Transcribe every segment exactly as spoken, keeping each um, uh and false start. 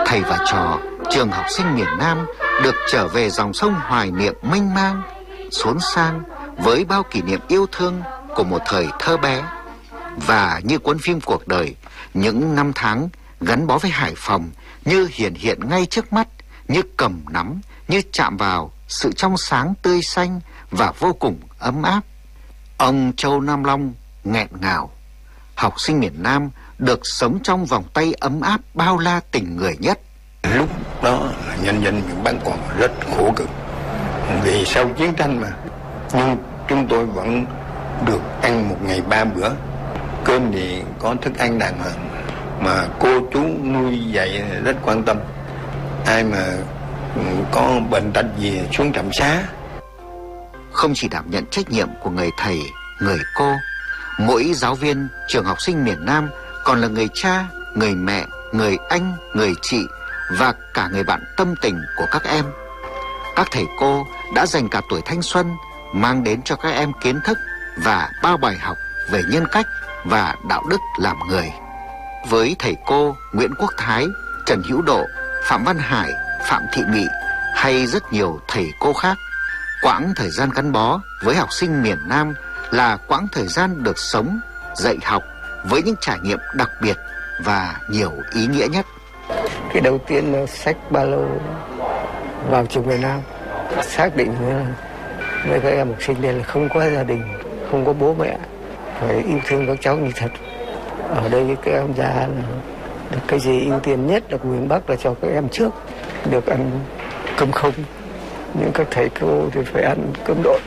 thầy và trò trường học sinh miền Nam được trở về dòng sông hoài niệm mênh mang, xốn sang với bao kỷ niệm yêu thương của một thời thơ bé. Và như cuốn phim cuộc đời, những năm tháng gắn bó với Hải Phòng như hiển hiện ngay trước mắt, như cầm nắm, như chạm vào sự trong sáng tươi xanh và vô cùng ấm áp. Ông Châu Nam Long nghẹn ngào. Học sinh miền Nam được sống trong vòng tay ấm áp bao la tình người nhất. Lúc đó là nhân dân miền Bắc còn rất khổ cực vì sau chiến tranh mà, nhưng chúng tôi vẫn được ăn một ngày ba bữa. Cơm thì có thức ăn đàng hoàng, mà cô chú nuôi dạy rất quan tâm. Ai mà có bệnh tật gì xuống trạm xá. Không chỉ đảm nhận trách nhiệm của người thầy, người cô, mỗi giáo viên trường học sinh miền Nam còn là người cha, người mẹ, người anh, người chị và cả người bạn tâm tình của các em. Các thầy cô đã dành cả tuổi thanh xuân mang đến cho các em kiến thức và bao bài học về nhân cách và đạo đức làm người. Với thầy cô Nguyễn Quốc Thái, Trần Hữu Độ, Phạm Văn Hải, Phạm Thị Mị hay rất nhiều thầy cô khác, quãng thời gian gắn bó với học sinh miền Nam là quãng thời gian được sống, dạy học với những trải nghiệm đặc biệt và nhiều ý nghĩa nhất. Cái đầu tiên là xách ba lô vào trường miền Nam, xác định với các em học sinh đây là không có gia đình, không có bố mẹ, phải yêu thương các cháu như thật. Ở đây các em già là được cái gì ưu tiên nhất là miền Bắc là cho các em trước, được ăn cơm không, nhưng các thầy cô thì phải ăn cơm độn.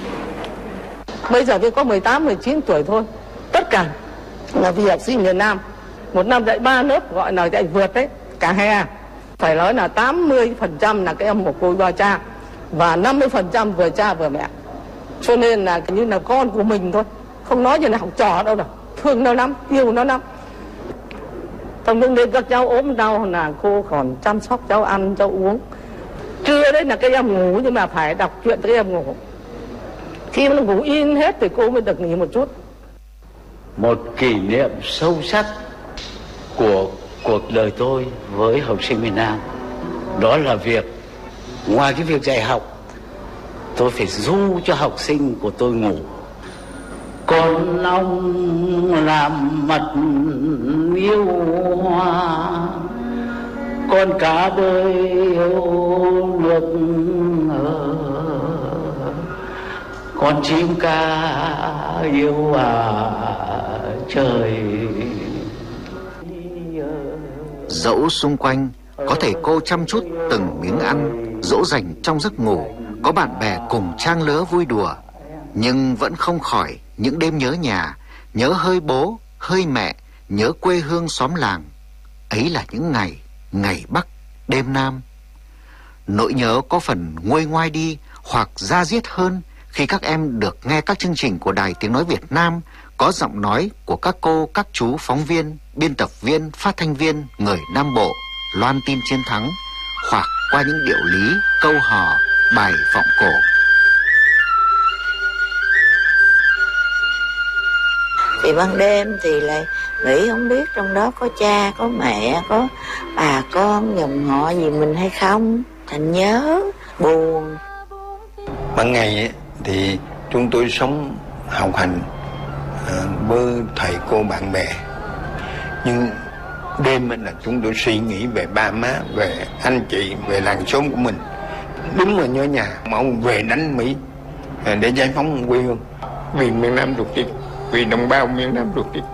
Bây giờ tôi có mười tám, mười chín tuổi thôi, tất cả là vì học sinh miền Nam. Một năm dạy ba lớp gọi là dạy vượt đấy, cả hè. Phải nói là tám mươi phần trăm là các em một cô ba cha và năm mươi phần trăm vừa cha vừa mẹ. Cho nên là như là con của mình thôi, không nói như là học trò đâu đâu. Thương nó lắm, yêu nó lắm. Trong lúc đến các cháu ốm đau là cô còn chăm sóc cháu ăn, cháu uống. Trưa đấy là các em ngủ nhưng mà phải đọc truyện cho các em ngủ. Khi mà nó ngủ in hết thì cô mới được nghỉ một chút. Một kỷ niệm sâu sắc của cuộc đời tôi với học sinh miền Nam, đó là việc ngoài cái việc dạy học, tôi phải ru cho học sinh của tôi ngủ. Con long làm mật yêu hoa, con cá bơi yêu nước, con chim ca yêu à trời. Dẫu xung quanh có thầy cô chăm chút từng miếng ăn, dỗ dành trong giấc ngủ, có bạn bè cùng trang lứa vui đùa, nhưng vẫn không khỏi những đêm nhớ nhà, nhớ hơi bố, hơi mẹ, nhớ quê hương xóm làng. Ấy là những ngày, ngày Bắc, đêm Nam. Nỗi nhớ có phần nguôi ngoai đi hoặc da diết hơn khi các em được nghe các chương trình của Đài Tiếng Nói Việt Nam có giọng nói của các cô, các chú phóng viên, biên tập viên, phát thanh viên người Nam Bộ loan tin chiến thắng, hoặc qua những điệu lý, câu hò, bài vọng cổ. Thì ban đêm thì lại nghĩ không biết trong đó có cha, có mẹ, có bà con, dòng họ gì mình hay không, thành nhớ, buồn. Ban ngày thì chúng tôi sống học hành với thầy cô bạn bè, nhưng đêm là chúng tôi suy nghĩ về ba má, về anh chị, về làng xóm của mình. Đúng là nhớ nhà, mong về đánh Mỹ để giải phóng quê hương, vì miền Nam ruột thịt, vì đồng bào miền Nam ruột thịt.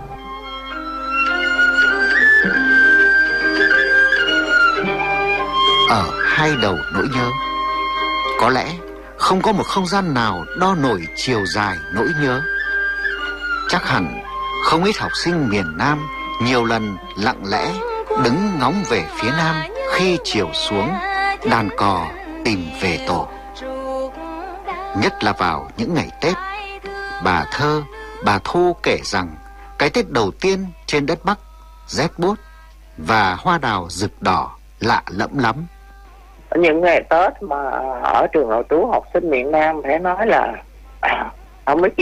Ở hai đầu nỗi nhớ, có lẽ không có một không gian nào đo nổi chiều dài nỗi nhớ. Chắc hẳn không ít học sinh miền Nam nhiều lần lặng lẽ đứng ngóng về phía Nam khi chiều xuống, đàn cò tìm về tổ. Nhất là vào những ngày Tết, bà Thơ, bà Thu kể rằng cái Tết đầu tiên trên đất Bắc rét buốt và hoa đào rực đỏ lạ lẫm lắm. Những ngày Tết mà ở trường nội trú học sinh miền Nam phải nói là không biết